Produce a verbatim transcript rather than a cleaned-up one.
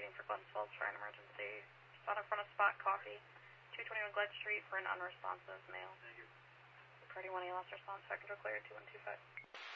proceeding for Glens Falls for an emergency. Spot in front of Spot Coffee, two twenty-one Gled Street for an unresponsive male. Thank you. Party one, A lost response, factor declared two one two five.